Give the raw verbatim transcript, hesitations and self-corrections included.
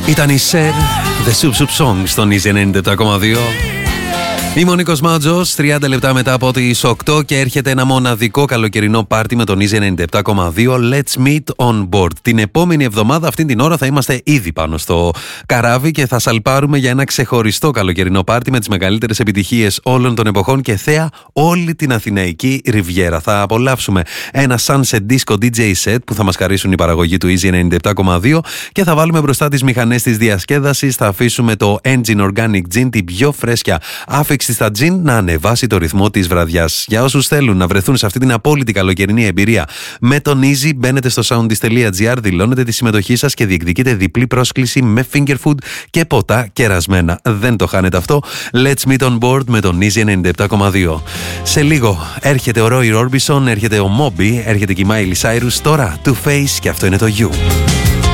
Ήταν η Cher, The Soup Soup Song στον Easy ενενήντα επτά κόμμα δύο. Είμαι ο Νίκος Μάτζος, τριάντα λεπτά μετά από τις οκτώ και έρχεται ένα μοναδικό καλοκαιρινό πάρτι με τον Easy ενενήντα επτά κόμμα δύο. Let's meet on board. Την επόμενη εβδομάδα, αυτή την ώρα, θα είμαστε ήδη πάνω στο καράβι και θα σαλπάρουμε για ένα ξεχωριστό καλοκαιρινό πάρτι με τις μεγαλύτερες επιτυχίες όλων των εποχών και θέα όλη την Αθηναϊκή Ριβιέρα. Θα απολαύσουμε ένα sunset disco ντι τζέι set που θα μας χαρίσουν η παραγωγή του Easy ενενήντα επτά κόμμα δύο και θα βάλουμε μπροστά τις μηχανές της διασκέδασης. Θα αφήσουμε το Engine Organic Gin, την πιο φρέσκια άφηξη στα τζιν, να ανεβάσει το ρυθμό της βραδιάς. Για όσους θέλουν να βρεθούν σε αυτή την απόλυτη καλοκαιρινή εμπειρία με τον Easy, μπαίνετε στο soundist τελεία τζι άρ, δηλώνετε τη συμμετοχή σας και διεκδικείτε διπλή πρόσκληση με finger food και ποτά κερασμένα. Δεν το χάνετε αυτό. Let's meet on board με τον Easy ενενήντα επτά κόμμα δύο. Σε λίγο έρχεται ο Roy Orbison, έρχεται ο Moby, έρχεται και η Miley Cyrus. Τώρα Two Face και αυτό είναι το You.